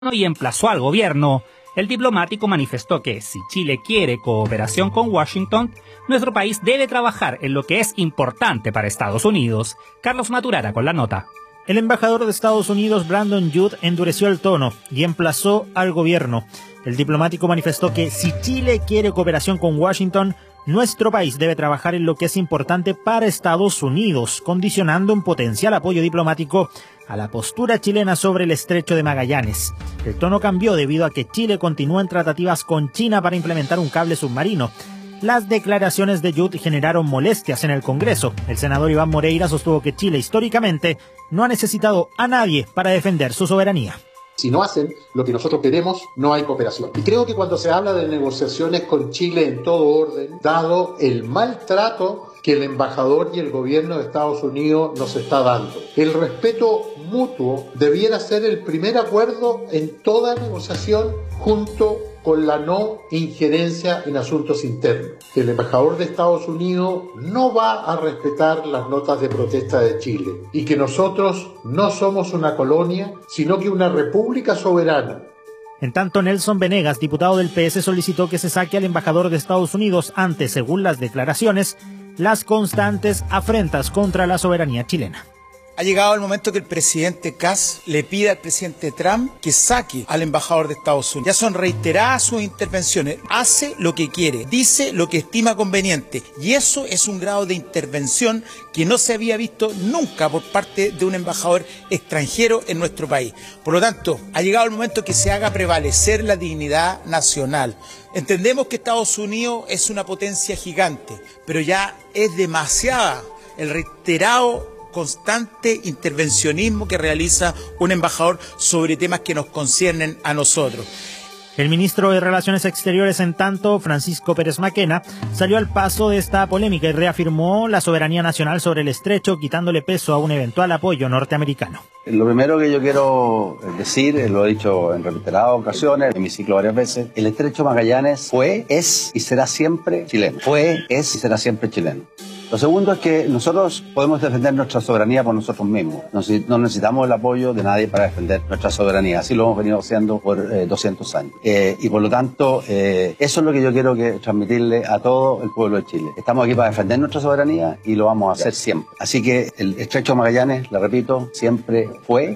y emplazó al gobierno. El diplomático manifestó que si Chile quiere cooperación con Washington, nuestro país debe trabajar en lo que es importante para Estados Unidos. Carlos Maturana con la nota. El embajador de Estados Unidos, Brandon Judd, endureció el tono y emplazó al gobierno. El diplomático manifestó que si Chile quiere cooperación con Washington, nuestro país debe trabajar en lo que es importante para Estados Unidos, condicionando un potencial apoyo diplomático a la postura chilena sobre el estrecho de Magallanes. El tono cambió debido a que Chile continúa en tratativas con China para implementar un cable submarino. Las declaraciones de Judd generaron molestias en el Congreso. El senador Iván Moreira sostuvo que Chile históricamente no ha necesitado a nadie para defender su soberanía. Si no hacen lo que nosotros queremos, no hay cooperación. Y creo que cuando se habla de negociaciones con Chile en todo orden, dado el maltrato que el embajador y el gobierno de Estados Unidos nos está dando, el respeto mutuo debiera ser el primer acuerdo en toda negociación junto con la no injerencia en asuntos internos. El embajador de Estados Unidos no va a respetar las notas de protesta de Chile y que nosotros no somos una colonia, sino que una república soberana. En tanto, Nelson Venegas, diputado del PS, solicitó que se saque al embajador de Estados Unidos ante, según las declaraciones, las constantes afrentas contra la soberanía chilena. Ha llegado el momento que el presidente Kass le pida al presidente Trump que saque al embajador de Estados Unidos. Ya son reiteradas sus intervenciones. Hace lo que quiere, dice lo que estima conveniente. Y eso es un grado de intervención que no se había visto nunca por parte de un embajador extranjero en nuestro país. Por lo tanto, ha llegado el momento que se haga prevalecer la dignidad nacional. Entendemos que Estados Unidos es una potencia gigante, pero ya es demasiada el reiterado constante intervencionismo que realiza un embajador sobre temas que nos conciernen a nosotros. El ministro de Relaciones Exteriores, en tanto, Francisco Pérez Maquena, salió al paso de esta polémica y reafirmó la soberanía nacional sobre el estrecho, quitándole peso a un eventual apoyo norteamericano. Lo primero que yo quiero decir, lo he dicho en reiteradas ocasiones, en mi ciclo varias veces, el estrecho Magallanes fue, es y será siempre chileno. Fue, es y será siempre chileno. Lo segundo es que nosotros podemos defender nuestra soberanía por nosotros mismos. No necesitamos el apoyo de nadie para defender nuestra soberanía. Así lo hemos venido haciendo por 200 años. Y por lo tanto, eso es lo que yo quiero transmitirle a todo el pueblo de Chile. Estamos aquí para defender nuestra soberanía y lo vamos a hacer siempre. Así que el estrecho Magallanes, le repito, siempre fue,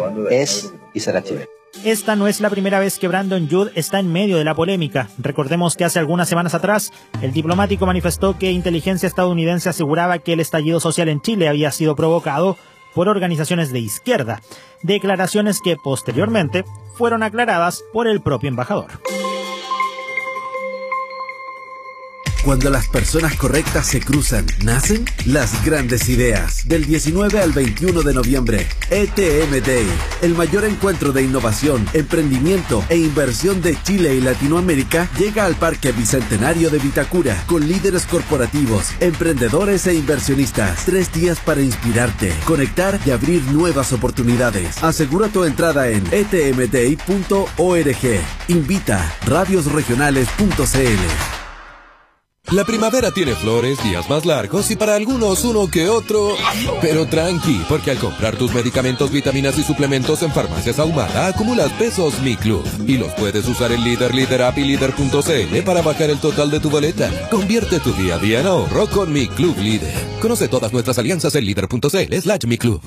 es y será chileno. Esta no es la primera vez que Brandon Judd está en medio de la polémica. Recordemos que hace algunas semanas atrás, el diplomático manifestó que inteligencia estadounidense aseguraba que el estallido social en Chile había sido provocado por organizaciones de izquierda. Declaraciones que posteriormente fueron aclaradas por el propio embajador. Cuando las personas correctas se cruzan, nacen las grandes ideas. Del 19 al 21 de noviembre, ETM Day, el mayor encuentro de innovación, emprendimiento e inversión de Chile y Latinoamérica, llega al Parque Bicentenario de Vitacura, con líderes corporativos, emprendedores e inversionistas. 3 días para inspirarte, conectar y abrir nuevas oportunidades. Asegura tu entrada en etmday.org. Invita radiosregionales.cl. La primavera tiene flores, días más largos y para algunos uno que otro. Pero tranqui, porque al comprar tus medicamentos, vitaminas y suplementos en Farmacias Ahumada, acumulas pesos Mi Club. Y los puedes usar en Líder App y Líder.cl para bajar el total de tu boleta. Convierte tu día a día en ahorro con Mi Club Líder. Conoce todas nuestras alianzas en Líder.cl/Mi Club.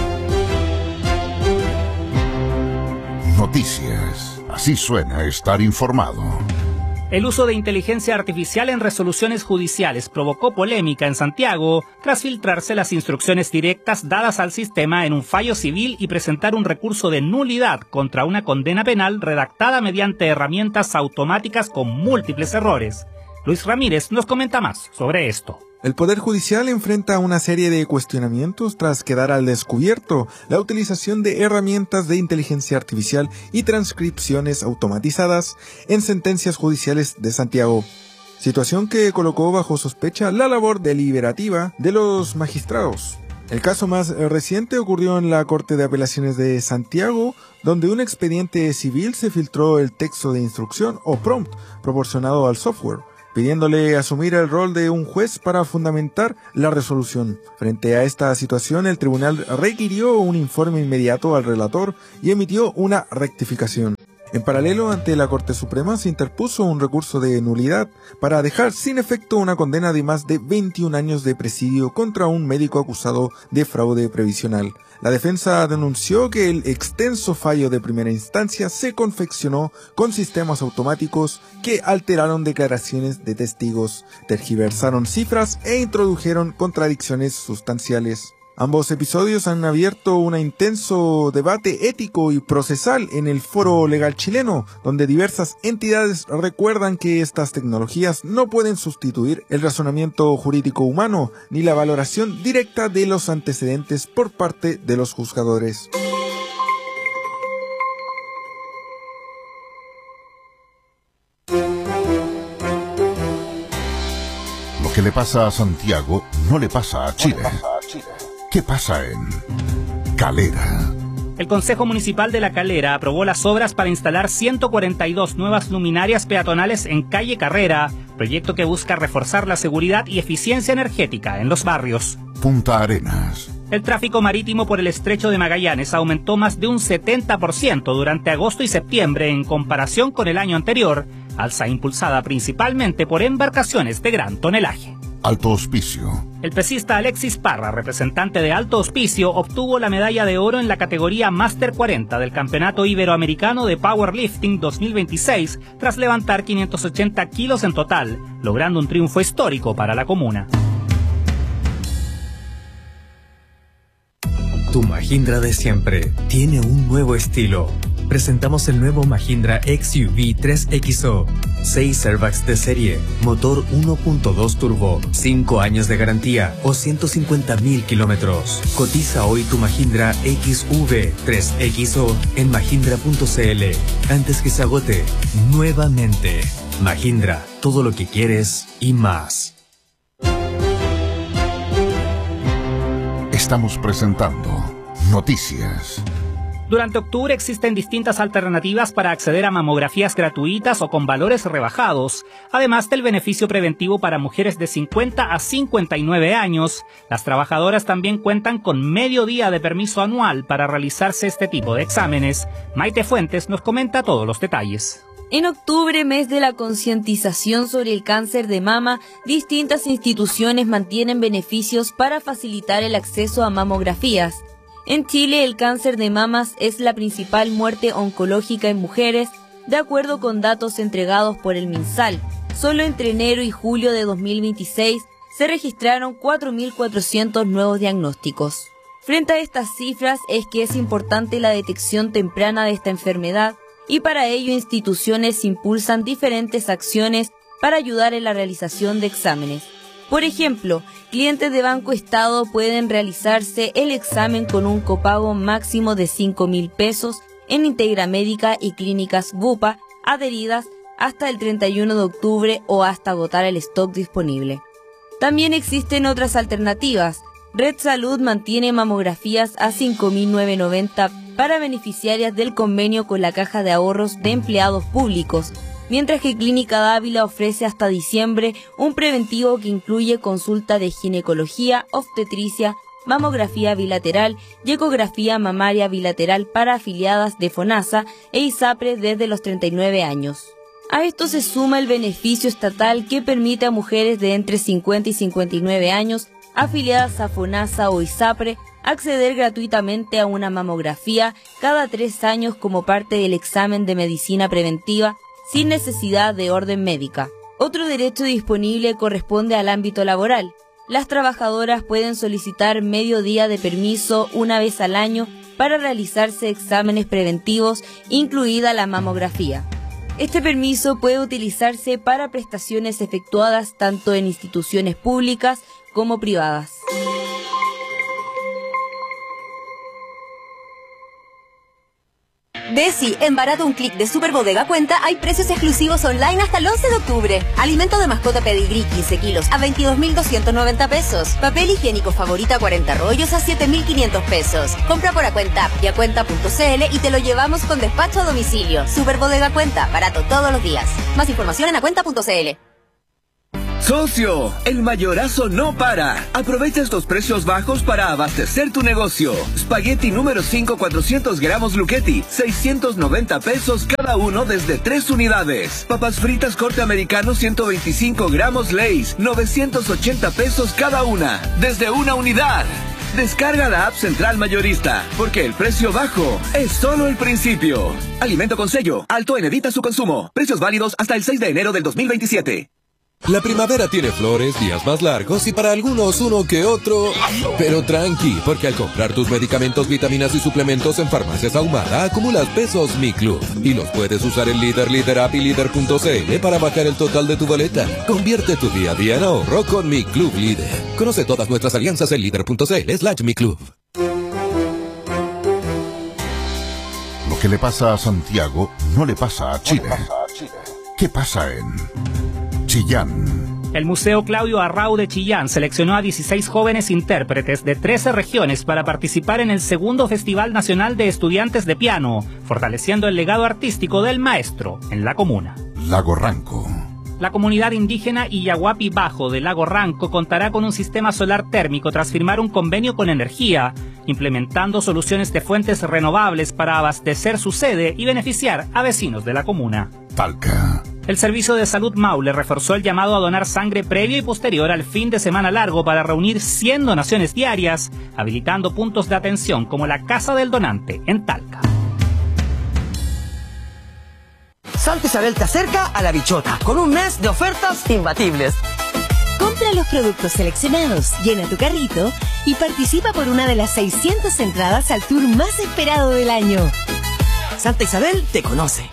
Noticias. Así suena estar informado. El uso de inteligencia artificial en resoluciones judiciales provocó polémica en Santiago tras filtrarse las instrucciones directas dadas al sistema en un fallo civil y presentar un recurso de nulidad contra una condena penal redactada mediante herramientas automáticas con múltiples errores. Luis Ramírez nos comenta más sobre esto. El Poder Judicial enfrenta una serie de cuestionamientos tras quedar al descubierto la utilización de herramientas de inteligencia artificial y transcripciones automatizadas en sentencias judiciales de Santiago. Situación que colocó bajo sospecha la labor deliberativa de los magistrados. El caso más reciente ocurrió en la Corte de Apelaciones de Santiago, donde un expediente civil se filtró el texto de instrucción o prompt proporcionado al software, pidiéndole asumir el rol de un juez para fundamentar la resolución. Frente a esta situación, el tribunal requirió un informe inmediato al relator y emitió una rectificación. En paralelo, ante la Corte Suprema se interpuso un recurso de nulidad para dejar sin efecto una condena de más de 21 años de presidio contra un médico acusado de fraude previsional. La defensa denunció que el extenso fallo de primera instancia se confeccionó con sistemas automáticos que alteraron declaraciones de testigos, tergiversaron cifras e introdujeron contradicciones sustanciales. Ambos episodios han abierto un intenso debate ético y procesal en el foro legal chileno, donde diversas entidades recuerdan que estas tecnologías no pueden sustituir el razonamiento jurídico humano ni la valoración directa de los antecedentes por parte de los juzgadores. Lo que le pasa a Santiago no le pasa a Chile. ¿Qué pasa en Calera? El Consejo Municipal de La Calera aprobó las obras para instalar 142 nuevas luminarias peatonales en calle Carrera, proyecto que busca reforzar la seguridad y eficiencia energética en los barrios. Punta Arenas. El tráfico marítimo por el estrecho de Magallanes aumentó más de un 70% durante agosto y septiembre en comparación con el año anterior, alza impulsada principalmente por embarcaciones de gran tonelaje. Alto Hospicio. El pesista Alexis Parra, representante de Alto Hospicio, obtuvo la medalla de oro en la categoría Máster 40 del Campeonato Iberoamericano de Powerlifting 2026, tras levantar 580 kilos en total, logrando un triunfo histórico para la comuna. Tu Mahindra de siempre tiene un nuevo estilo. Presentamos el nuevo Mahindra XUV 3XO. 6 airbags de serie, motor 1.2 turbo, 5 años de garantía o 150.000 kilómetros. Cotiza hoy tu Mahindra XV 3XO en mahindra.cl antes que se agote nuevamente. Mahindra, todo lo que quieres y más. Estamos presentando Noticias. Durante octubre existen distintas alternativas para acceder a mamografías gratuitas o con valores rebajados, además del beneficio preventivo para mujeres de 50 a 59 años. Las trabajadoras también cuentan con medio día de permiso anual para realizarse este tipo de exámenes. Maite Fuentes nos comenta todos los detalles. En octubre, mes de la concientización sobre el cáncer de mama, distintas instituciones mantienen beneficios para facilitar el acceso a mamografías. En Chile, el cáncer de mamas es la principal muerte oncológica en mujeres, de acuerdo con datos entregados por el MinSal. Solo entre enero y julio de 2026 se registraron 4.400 nuevos diagnósticos. Frente a estas cifras es que es importante la detección temprana de esta enfermedad y para ello instituciones impulsan diferentes acciones para ayudar en la realización de exámenes. Por ejemplo, clientes de Banco Estado pueden realizarse el examen con un copago máximo de 5.000 pesos en Integra Médica y clínicas Bupa adheridas hasta el 31 de octubre o hasta agotar el stock disponible. También existen otras alternativas. Red Salud mantiene mamografías a 5.990 para beneficiarias del convenio con la Caja de Ahorros de Empleados Públicos, mientras que Clínica Dávila ofrece hasta diciembre un preventivo que incluye consulta de ginecología, obstetricia, mamografía bilateral y ecografía mamaria bilateral para afiliadas de FONASA e ISAPRE desde los 39 años. A esto se suma el beneficio estatal que permite a mujeres de entre 50 y 59 años afiliadas a FONASA o ISAPRE acceder gratuitamente a una mamografía cada 3 años como parte del examen de medicina preventiva sin necesidad de orden médica. Otro derecho disponible corresponde al ámbito laboral. Las trabajadoras pueden solicitar medio día de permiso una vez al año para realizarse exámenes preventivos, incluida la mamografía. Este permiso puede utilizarse para prestaciones efectuadas tanto en instituciones públicas como privadas. Desi, en Barato un clic de Superbodega Cuenta hay precios exclusivos online hasta el 11 de octubre. Alimento de mascota Pedigrí 15 kilos a 22.290 pesos. Papel higiénico Favorita 40 rollos a 7.500 pesos. Compra por Acuenta y acuenta.cl y te lo llevamos con despacho a domicilio. Superbodega Cuenta, barato todos los días. Más información en acuenta.cl. ¡Socio! El mayorazo no para. Aprovecha estos precios bajos para abastecer tu negocio. Spaghetti número 5, 400 gramos Lucchetti, 690 pesos cada uno desde 3 unidades. Papas fritas corte americano 125 gramos Lay's, 980 pesos cada una, desde una unidad. Descarga la app Central Mayorista, porque el precio bajo es solo el principio. Alimento con sello, alto en evita su consumo. Precios válidos hasta el 6 de enero del 2027. La primavera tiene flores, días más largos y para algunos uno que otro. Pero tranqui, porque al comprar tus medicamentos, vitaminas y suplementos en Farmacias Ahumada, acumulas pesos Mi Club. Y los puedes usar en Líder, Líder App y Líder.cl para bajar el total de tu boleta. Convierte tu día a día en ahorro con Mi Club Líder. Conoce todas nuestras alianzas en Líder.cl/Mi Club. Lo que le pasa a Santiago no le pasa a Chile. ¿Qué pasa en Chillán? El Museo Claudio Arrau de Chillán seleccionó a 16 jóvenes intérpretes de 13 regiones para participar en el segundo Festival Nacional de Estudiantes de Piano, fortaleciendo el legado artístico del maestro en la comuna. Lago Ranco. La comunidad indígena Iyahuapi Bajo de Lago Ranco contará con un sistema solar térmico tras firmar un convenio con Energía, implementando soluciones de fuentes renovables para abastecer su sede y beneficiar a vecinos de la comuna. Talca. El Servicio de Salud Maule reforzó el llamado a donar sangre previo y posterior al fin de semana largo para reunir 100 donaciones diarias, habilitando puntos de atención como la Casa del Donante en Talca. Santa Isabel te acerca a La Bichota con un mes de ofertas imbatibles. Compra los productos seleccionados, llena tu carrito y participa por una de las 600 entradas al tour más esperado del año. Santa Isabel te conoce.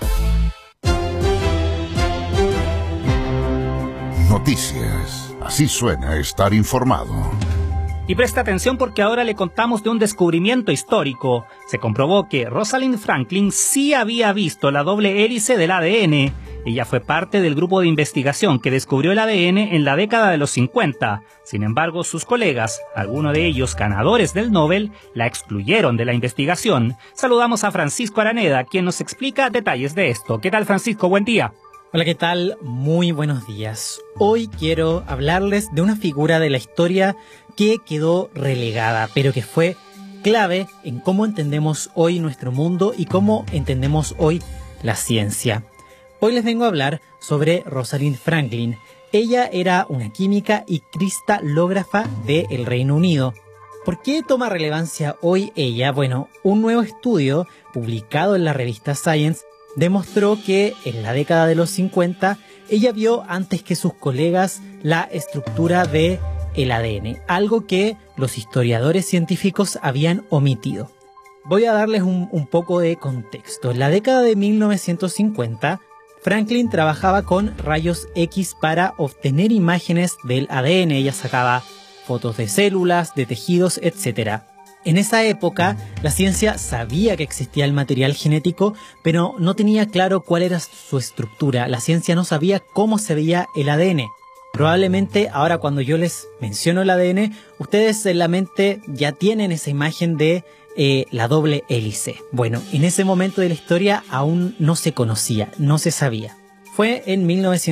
Noticias. Así suena estar informado. Y presta atención porque ahora le contamos de un descubrimiento histórico. Se comprobó que Rosalind Franklin sí había visto la doble hélice del ADN. Ella fue parte del grupo de investigación que descubrió el ADN en la década de los 50. Sin embargo, sus colegas, algunos de ellos ganadores del Nobel, la excluyeron de la investigación. Saludamos a Francisco Araneda, quien nos explica detalles de esto. ¿Qué tal, Francisco? Buen día. Hola, ¿qué tal? Muy buenos días. Hoy quiero hablarles de una figura de la historia que quedó relegada, pero que fue clave en cómo entendemos hoy nuestro mundo y cómo entendemos hoy la ciencia. Hoy les vengo a hablar sobre Rosalind Franklin. Ella era una química y cristalógrafa del Reino Unido. ¿Por qué toma relevancia hoy ella? Bueno, un nuevo estudio publicado en la revista Science demostró que en la década de los 50 ella vio antes que sus colegas la estructura de el ADN, algo que los historiadores científicos habían omitido. Voy a darles un poco de contexto. En la década de 1950, Franklin trabajaba con rayos X para obtener imágenes del ADN. Ella sacaba fotos de células, de tejidos, etc. En esa época, la ciencia sabía que existía el material genético, pero no tenía claro cuál era su estructura. La ciencia no sabía cómo se veía el ADN. Probablemente ahora cuando yo les menciono el ADN, ustedes en la mente ya tienen esa imagen de la doble hélice. Bueno, en ese momento de la historia aún no se conocía, no se sabía. Fue en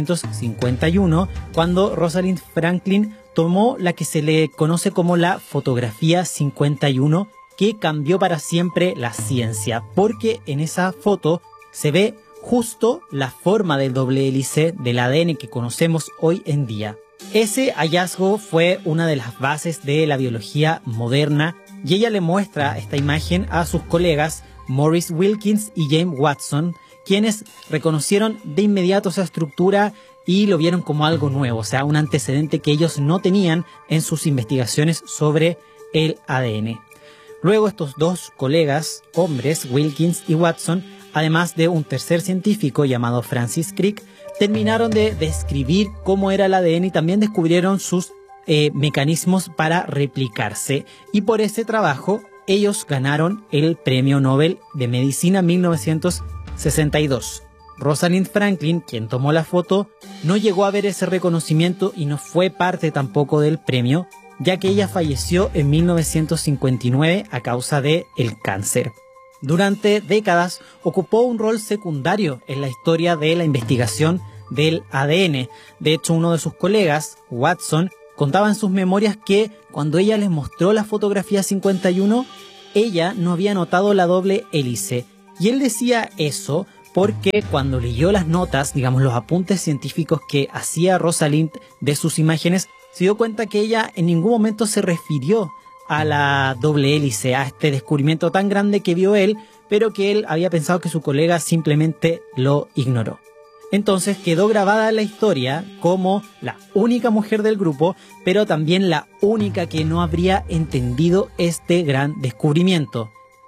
1951 cuando Rosalind Franklin tomó la que se le conoce como la fotografía 51, que cambió para siempre la ciencia, porque en esa foto se ve justo la forma del doble hélice del ADN que conocemos hoy en día. Ese hallazgo fue una de las bases de la biología moderna y ella le muestra esta imagen a sus colegas Maurice Wilkins y James Watson, quienes reconocieron de inmediato esa estructura y lo vieron como algo nuevo, o sea, un antecedente que ellos no tenían en sus investigaciones sobre el ADN. Luego estos dos colegas, hombres, Wilkins y Watson, además de un tercer científico llamado Francis Crick, terminaron de describir cómo era el ADN y también descubrieron sus mecanismos para replicarse. Y por ese trabajo ellos ganaron el Premio Nobel de Medicina 1962. Rosalind Franklin, quien tomó la foto, no llegó a ver ese reconocimiento y no fue parte tampoco del premio, ya que ella falleció en 1959 a causa del cáncer. Durante décadas ocupó un rol secundario en la historia de la investigación del ADN. De hecho, uno de sus colegas, Watson, contaba en sus memorias que cuando ella les mostró la fotografía 51, ella no había notado la doble hélice. Y él decía eso porque cuando leyó las notas, digamos los apuntes científicos que hacía Rosalind de sus imágenes, se dio cuenta que ella en ningún momento se refirió a la doble hélice, a este descubrimiento tan grande que vio él, pero que él había pensado que su colega simplemente lo ignoró. Entonces quedó grabada en la historia como la única mujer del grupo, pero también la única que no habría entendido este gran descubrimiento.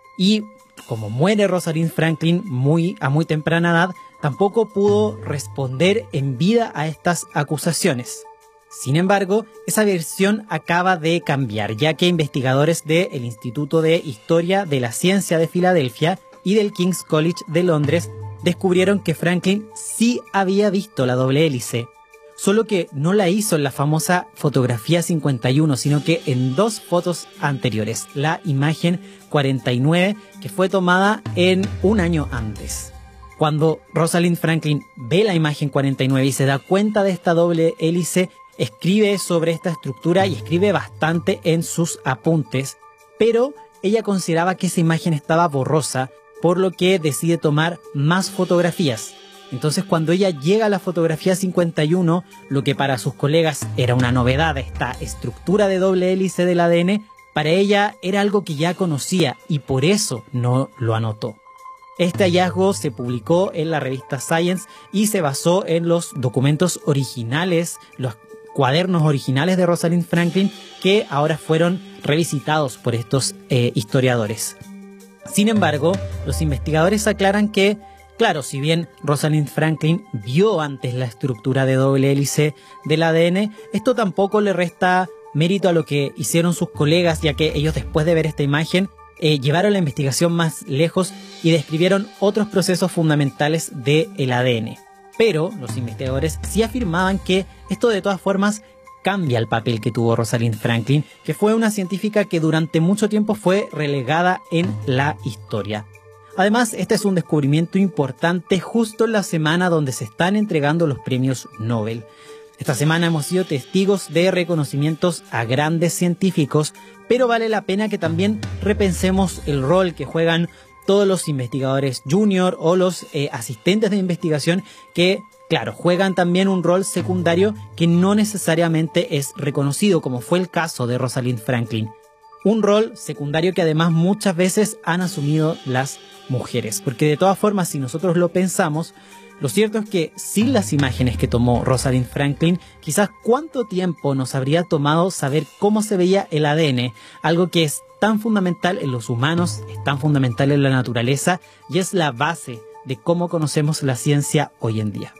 Y como muere Rosalind Franklin a muy temprana edad, tampoco pudo responder en vida a estas acusaciones. Sin embargo, esa versión acaba de cambiar, ya que investigadores del Instituto de Historia de la Ciencia de Filadelfia y del King's College de Londres descubrieron que Franklin sí había visto la doble hélice, solo que no la hizo en la famosa fotografía 51, sino que en dos fotos anteriores, la imagen 49, que fue tomada en un año antes. Cuando Rosalind Franklin ve la imagen 49 y se da cuenta de esta doble hélice, escribe sobre esta estructura y escribe bastante en sus apuntes, pero ella consideraba que esa imagen estaba borrosa, por lo que decide tomar más fotografías. Entonces, cuando ella llega a la fotografía 51, lo que para sus colegas era una novedad, esta estructura de doble hélice del ADN, para ella era algo que ya conocía y por eso no lo anotó. Este hallazgo se publicó en la revista Science y se basó en los documentos originales, los cuadernos originales de Rosalind Franklin, que ahora fueron revisitados por estos historiadores. Sin embargo, los investigadores aclaran que, claro, si bien Rosalind Franklin vio antes la estructura de doble hélice del ADN, esto tampoco le resta mérito a lo que hicieron sus colegas, ya que ellos, después de ver esta imagen, llevaron la investigación más lejos y describieron otros procesos fundamentales del ADN. Pero los investigadores sí afirmaban que esto de todas formas cambia el papel que tuvo Rosalind Franklin, que fue una científica que durante mucho tiempo fue relegada en la historia. Además, este es un descubrimiento importante justo en la semana donde se están entregando los premios Nobel. Esta semana hemos sido testigos de reconocimientos a grandes científicos, pero vale la pena que también repensemos el rol que juegan todos los investigadores junior o los asistentes de investigación que, claro, juegan también un rol secundario que no necesariamente es reconocido, como fue el caso de Rosalind Franklin. Un rol secundario que además muchas veces han asumido las mujeres, porque de todas formas, si nosotros lo pensamos, lo cierto es que sin las imágenes que tomó Rosalind Franklin, quizás cuánto tiempo nos habría tomado saber cómo se veía el ADN, algo que es tan fundamental en los humanos, es tan fundamental en la naturaleza y es la base de cómo conocemos la ciencia hoy en día.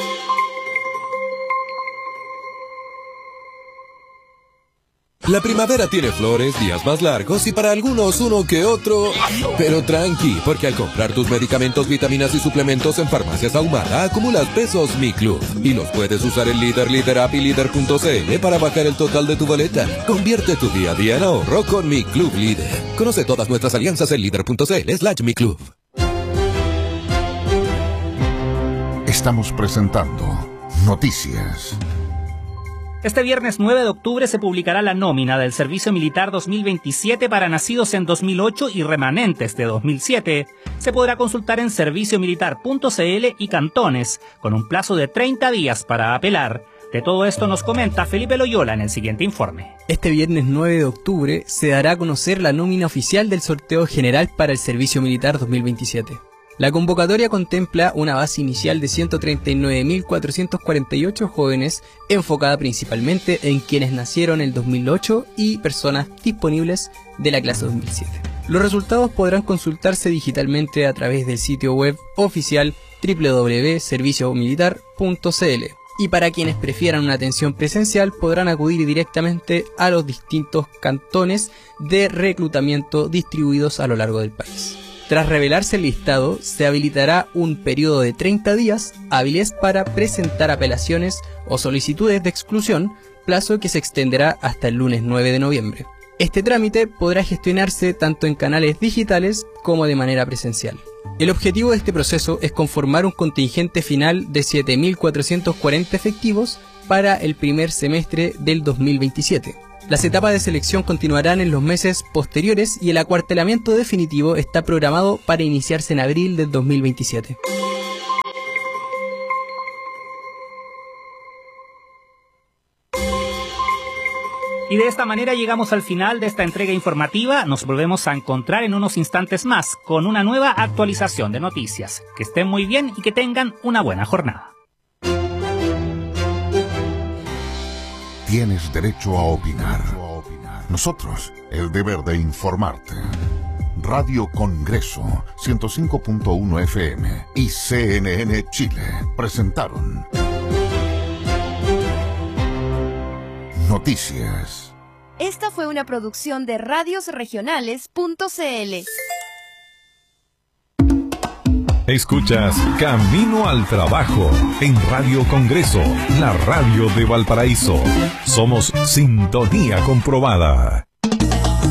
La primavera tiene flores, días más largos y para algunos uno que otro. Pero tranqui, porque al comprar tus medicamentos, vitaminas y suplementos en Farmacias Ahumada, acumulas pesos Mi Club. Y los puedes usar en Líder, Líder App y Líder.cl para bajar el total de tu boleta. Convierte tu día a día en ahorro con Mi Club Líder. Conoce todas nuestras alianzas en Líder.cl/Mi Club. Estamos presentando Noticias. Este viernes 9 de octubre se publicará la nómina del Servicio Militar 2027 para nacidos en 2008 y remanentes de 2007. Se podrá consultar en serviciomilitar.cl y cantones, con un plazo de 30 días para apelar. De todo esto nos comenta Felipe Loyola en el siguiente informe. Este viernes 9 de octubre se dará a conocer la nómina oficial del sorteo general para el Servicio Militar 2027. La convocatoria contempla una base inicial de 139.448 jóvenes, enfocada principalmente en quienes nacieron en el 2008 y personas disponibles de la clase 2007. Los resultados podrán consultarse digitalmente a través del sitio web oficial www.serviciomilitar.cl. Y para quienes prefieran una atención presencial podrán acudir directamente a los distintos cantones de reclutamiento distribuidos a lo largo del país. Tras revelarse el listado, se habilitará un periodo de 30 días hábiles para presentar apelaciones o solicitudes de exclusión, plazo que se extenderá hasta el lunes 9 de noviembre. Este trámite podrá gestionarse tanto en canales digitales como de manera presencial. El objetivo de este proceso es conformar un contingente final de 7.440 efectivos para el primer semestre del 2027. Las etapas de selección continuarán en los meses posteriores y el acuartelamiento definitivo está programado para iniciarse en abril del 2027. Y de esta manera llegamos al final de esta entrega informativa. Nos volvemos a encontrar en unos instantes más con una nueva actualización de noticias. Que estén muy bien y que tengan una buena jornada. Tienes derecho a opinar. Nosotros, el deber de informarte. Radio Congreso 105.1 FM y CNN Chile presentaron Noticias. Esta fue una producción de radiosregionales.cl. Escuchas Camino al Trabajo en Radio Congreso, la radio de Valparaíso. Somos Sintonía Comprobada.